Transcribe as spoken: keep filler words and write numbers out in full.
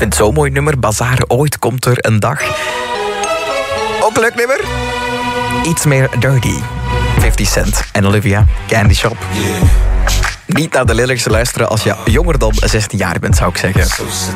vind het zo'n mooi nummer. Bazaar, ooit komt er een dag. Ook een leuk nummer. Iets meer dirty. fifty Cent en Olivia, Candy Shop. Yeah. Niet naar de lyrics luisteren als je jonger dan zestien jaar bent, zou ik zeggen.